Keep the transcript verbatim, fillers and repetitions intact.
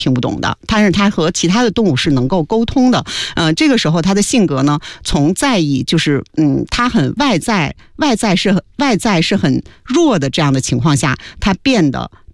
听不懂的，但是它和其他的动物是能够沟通的。呃，这个时候它的性格呢，从在意就是嗯，它很外在，外在是外在是很弱的这样的情况下，它变得